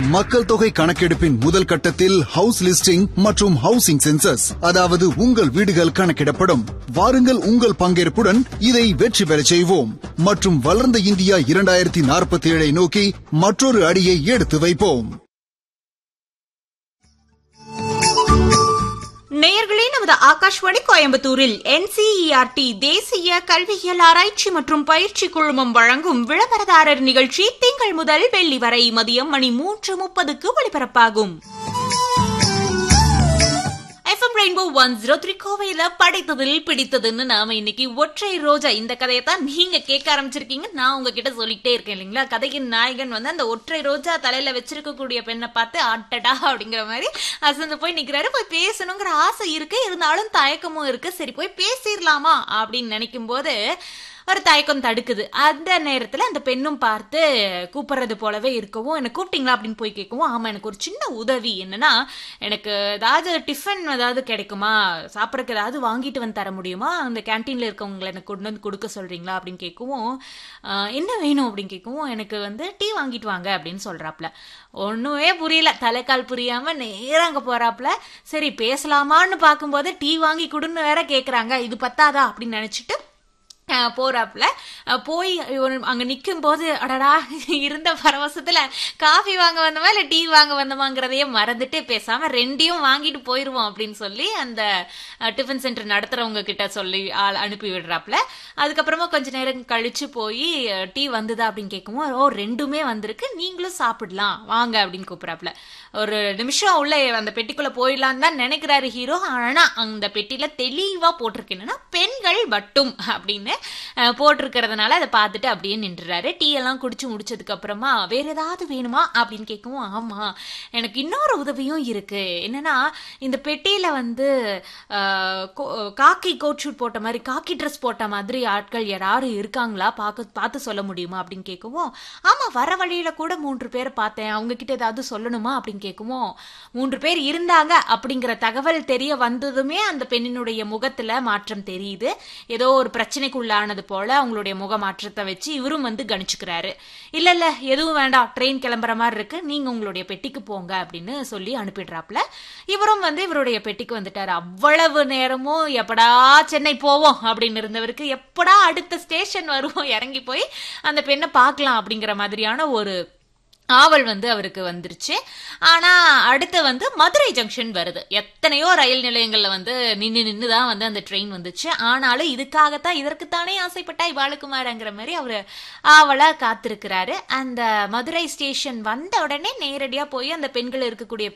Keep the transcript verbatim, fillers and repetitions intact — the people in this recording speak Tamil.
மக்கள் தொகை கணக்கெடுப்பின் முதல் கட்டத்தில் ஹவுஸ் லிஸ்டிங் மற்றும் ஹவுசிங் சென்சஸ், அதாவது உங்கள் வீடுகள் கணக்கிடப்படும். வாருங்கள், உங்கள் பங்கேற்புடன் இதை வெற்றி பெறச் செய்வோம் மற்றும் வளர்ந்த இந்தியா இரண்டாயிரத்தி நாற்பத்தி ஏழை நோக்கி மற்றொரு அடியை எடுத்து வைப்போம். நேயர்களே, நமது ஆகாஷ்வாணி கோயம்புத்தூரில் என்சிஇஆர்டி தேசிய கல்வியியல் ஆராய்ச்சி மற்றும் பயிற்சி குழுமம் வழங்கும் விளம்பரதாரர் நிகழ்ச்சி திங்கள் முதல் வெள்ளி வரை மதியம் மணி மூன்று முப்பதுக்கு ஒளிபரப்பாகும். FM rainbow one zero three கோவையில படைத்ததில் பிடித்ததுன்னு நாம இன்னைக்கு ஒற்றை ரோஜா இந்த கதையை தான் நீங்க கேட்க ஆரம்பிச்சிருக்கீங்க. நான் உங்ககிட்ட சொல்லிட்டே இருக்கேன் இல்லைங்களா? கதையின் நாயகன் வந்து அந்த ஒற்றை ரோஜா தலையில வச்சிருக்கக்கூடிய பெண்ணை பார்த்து அட்டடா அப்படிங்கிற மாதிரி அசந்து போய் நிக்கிறாரு. போய் பேசணுங்கிற ஆசை இருக்கு, இருந்தாலும் தயக்கமும் இருக்கு. சரி, போய் பேசிடலாமா அப்படின்னு நினைக்கும் போது ஒரு தயக்கம் தடுக்குது. அந்த நேரத்துல அந்த பெண்ணும் பார்த்து கூப்பிடுறது போலவே இருக்கவும், எனக்கு கூப்பிட்டீங்களா அப்படின்னு போய் கேட்கவும், ஆமா எனக்கு ஒரு சின்ன உதவி, என்னன்னா எனக்கு ஏதாவது டிஃபன் ஏதாவது கிடைக்குமா, சாப்பிட்றதுக்கு ஏதாவது வாங்கிட்டு வந்து தர முடியுமா, அந்த கேன்டீன்ல இருக்கவங்களை எனக்கு கொண்டு வந்து கொடுக்க சொல்றீங்களா அப்படின்னு கேட்கவும், என்ன வேணும் அப்படின்னு கேட்கவும், எனக்கு வந்து டீ வாங்கிட்டு வாங்க அப்படின்னு சொல்றாப்ல. ஒண்ணுமே புரியல, தலைக்கால் புரியாம நேரம் அங்க போறாப்ல. சரி பேசலாமான்னு பார்க்கும்போது டீ வாங்கி கொடுன்னு வேற கேக்குறாங்க, இது பத்தாதா அப்படின்னு நினைச்சிட்டு போறாப்ல. போய் அங்க நிக்கும் போது அடடா, இருந்த பரவசத்துல காஃபி வாங்க வந்தமா இல்ல டீ வாங்க வந்தமாங்கிறதையே மறந்துட்டு பேசாம ரெண்டையும் வாங்கிட்டு போயிருவோம் அப்படின்னு சொல்லி அந்த டிஃபன் சென்டர் நடத்துறவங்க கிட்ட சொல்லி அனுப்பி விடுறாப்ல. அதுக்கப்புறமா கொஞ்ச நேரம் கழிச்சு போய் டீ வந்துதா அப்படின்னு கேட்கவும், ஓ ரெண்டுமே வந்திருக்கு, நீங்களும் சாப்பிடலாம் வாங்க அப்படின்னு கூப்பிடுறாப்ல. ஒரு நிமிஷம் உள்ள அந்த பெட்டிக்குள்ள போயிடலான்னு தான் நினைக்கிறாரு ஹீரோ. ஆனா அந்த பெட்டியில தெளிவா போட்டிருக்கு என்னன்னா பெண்கள் மட்டும் அப்படின்னு போட்டிருக்கிறதுனால அதை பார்த்துட்டு அப்படியே நின்றுறாரு. டீ எல்லாம் குடிச்சு முடிச்சதுக்கு அப்புறமா வேற ஏதாவது வேணுமா அப்படின்னு கேட்கவும், ஆமா எனக்கு இன்னொரு உதவியும் இருக்கு, என்னன்னா இந்த பெட்டியில வந்து காக்கி கோட் ஷூட் போட்ட மாதிரி, காக்கி ட்ரெஸ் போட்ட மாதிரி ஆட்கள் யாராவது இருக்காங்களா, பார்க்க பார்த்து சொல்ல முடியுமா அப்படின்னு கேட்கவும், ஆமா வர வழியில கூட மூன்று பேரை பார்த்தேன், அவங்க கிட்ட ஏதாவது சொல்லணுமா அப்படின்னு கேட்கவும், மூன்று பேர் இருந்தாங்க அப்படிங்கிற தகவல் தெரிய வந்ததுமே அந்த பெண்ணினுடைய முகத்துல மாற்றம் தெரியுது. ஏதோ ஒரு பிரச்சனைக்கு உள்ளானது போல அவங்களுடைய முக மாற்றத்தை வச்சு இவரும் வந்து கணிச்சுக்கிறாரு. இல்ல இல்ல எதுவும் வேண்டாம், ட்ரெயின் கிளம்புற மாதிரி இருக்கு, நீங்க உங்களுடைய பெட்டிக்கு போங்க அப்படின்னு சொல்லி அனுப்பிடுறாப்ல. இவரும் வந்து இவருடைய பெட்டிக்கு வந்துட்டாரு. அவ்வளவு நேரமும் எப்படா சென்னை போவோம் அப்படின்னு இருந்தவருக்கு எப்படா அடுத்த ஸ்டேஷன் வருவோம், இறங்கி போய் அந்த பெண்ணை பார்க்கலாம் அப்படிங்கிற மாதிரியான ஒரு ஆவல் வந்து அவருக்கு வந்துருச்சு. ஆனா அடுத்து வந்து மதுரை ஜங்ஷன் வருது. எத்தனையோ ரயில் நிலையங்கள்ல வந்து நின்று நின்றுதான் வந்து அந்த ட்ரெயின் வந்துச்சு. ஆனாலும் இதுக்காகத்தான், இதற்குத்தானே ஆசைப்பட்டாய் பாலகுமாரங்கிற மாதிரி அவரு ஆவலா காத்திருக்கிறாரு. அந்த மதுரை ஸ்டேஷன் வந்த உடனே நேரடியா போய் அந்த பெண்கள் இருக்கக்கூடிய